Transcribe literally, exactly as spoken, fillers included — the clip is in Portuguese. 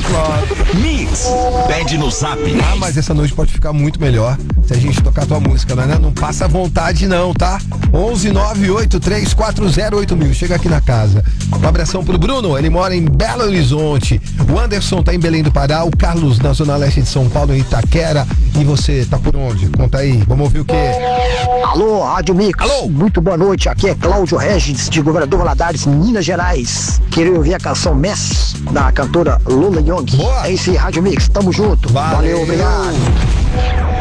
Claro. Mix, pede no zap. Ah, mas essa noite pode ficar muito melhor se a gente tocar tua música, né? Não passa vontade não, tá? onze nove oito três quatro zero oito mil. Chega aqui na casa. Um abração pro Bruno, ele mora em Belo Horizonte. O Anderson tá em Belém do Pará. O Carlos na Zona Leste de São Paulo, em Itaquera. E você tá por onde? Conta aí. Vamos ouvir o quê? Alô, Rádio Mix. Alô. Muito boa noite. Aqui é Cláudio Regis, de Governador Valadares, Minas Gerais. Queria ouvir a canção Messi, da cantora Lula Young. Boa. É esse Rádio Mix. Tamo junto. Valeu. Valeu, obrigado.